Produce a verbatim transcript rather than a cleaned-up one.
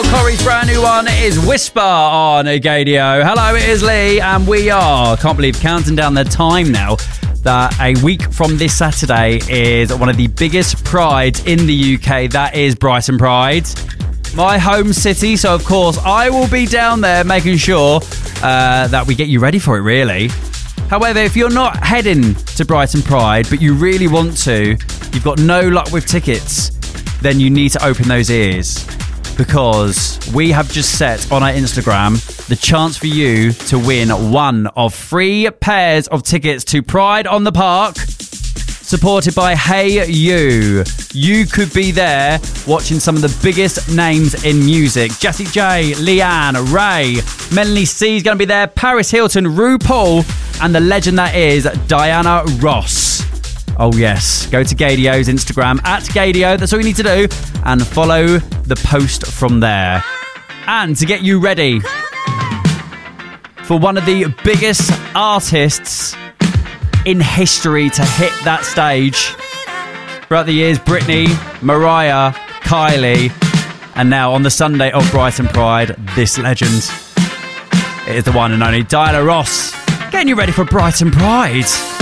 Corey's brand new one is Whisper on Gadio. Hello, it is Lee, and we are, can't believe, counting down the time now that a week from this Saturday is one of the biggest prides in the U K. That is Brighton Pride, my home city. So, of course, I will be down there making sure uh, that we get you ready for it, really. However, if you're not heading to Brighton Pride, but you really want to, you've got no luck with tickets, then you need to open those ears. Because we have just set on our Instagram the chance for you to win one of three pairs of tickets to Pride on the Park, supported by Hey You. You could be there watching some of the biggest names in music. Jessie J, Leanne, Ray, Melanie C is going to be there, Paris Hilton, RuPaul, and the legend that is Diana Ross. Oh yes, go to Gadio's Instagram, at Gadio, that's all you need to do, and follow the post from there. And to get you ready for one of the biggest artists in history to hit that stage throughout the years, Britney, Mariah, Kylie, and now on the Sunday of Brighton Pride, this legend. It is the one and only Diana Ross, getting you ready for Brighton Pride.